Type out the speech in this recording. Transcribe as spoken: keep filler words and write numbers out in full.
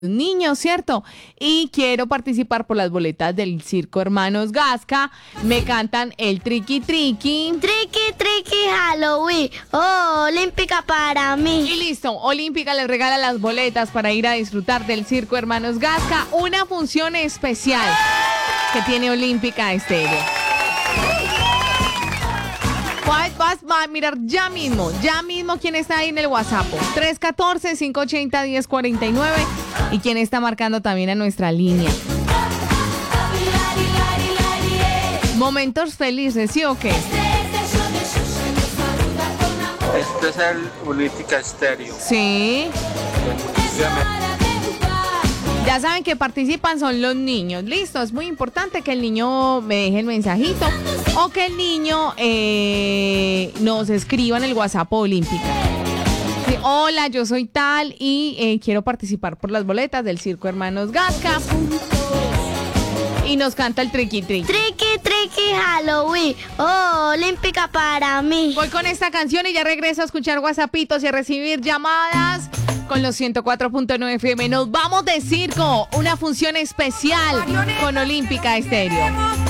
niños, ¿cierto? Y quiero participar por las boletas del Circo Hermanos Gasca. Me cantan el Triqui Triqui. Triqui Triqui Halloween, oh, olímpica para mí. Y listo, Olímpica les regala las boletas para ir a disfrutar del Circo Hermanos Gasca, una función especial que tiene Olímpica Estéreo. Vas a mirar ya mismo, ya mismo quién está ahí en el WhatsApp. tres uno cuatro, cinco ocho cero, uno cero cuatro nueve y quién está marcando también a nuestra línea. Momentos felices, ¿sí o qué? Este es el Olímpica Estéreo. Sí. Ya saben que participan son los niños. Listo, es muy importante que el niño me deje el mensajito o que el niño eh, nos escriba en el WhatsApp Olímpica. Sí, hola, yo soy tal y eh, quiero participar por las boletas del Circo Hermanos Gasca. Y nos canta el Triqui Triqui. Triqui Triqui Halloween, oh, olímpica para mí. Voy con esta canción y ya regreso a escuchar WhatsAppitos y a recibir llamadas con los ciento cuatro punto nueve F M. Nos vamos de circo, una función especial con Olímpica Estéreo.